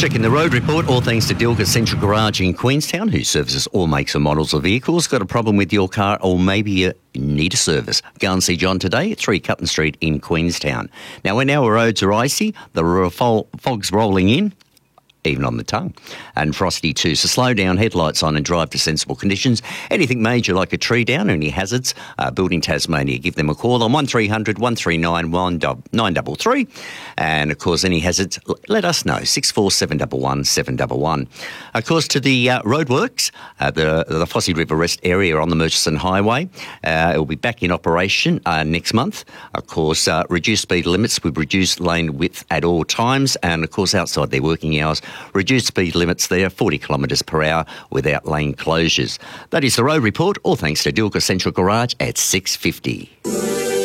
Checking the road report, all thanks to Dilka Central Garage in Queenstown, who services all makes and models of vehicles. Got a problem with your car or maybe you need a service? Go and see John today at 3 Cutton Street in Queenstown. Now, when our roads are icy, the fog's rolling in, even on the tongue, and frosty too. So slow down, headlights on and drive to sensible conditions. Anything major like a tree down or any hazards, Building Tasmania, give them a call on 1300 139 933. And of course, any hazards, let us know, 64711 711. Of course, to the roadworks, the Fossey River Rest area on the Murchison Highway, it will be back in operation next month. Of course, reduced speed limits with reduced lane width at all times, and of course, outside their working hours, reduced speed limits there, 40 kilometres per hour without lane closures. That is the road report, all thanks to Dilka Central Garage at 6:50.